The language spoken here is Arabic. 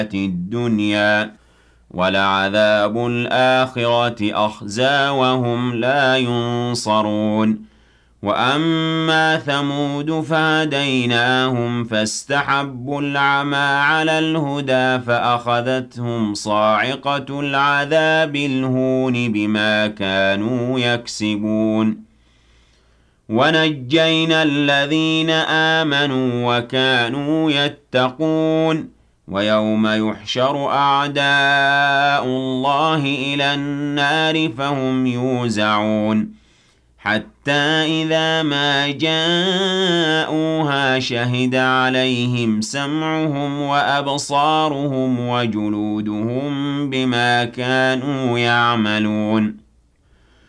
الدنيا ولعذاب الآخرة أخزى وهم لا ينصرون وأما ثمود فهديناهم فاستحبوا العمى على الهدى فأخذتهم صاعقة العذاب الهون بما كانوا يكسبون ونجينا الذين آمنوا وكانوا يتقون ويوم يحشر أعداء الله إلى النار فهم يوزعون حتى إذا ما جاءوها شهد عليهم سمعهم وأبصارهم وجلودهم بما كانوا يعملون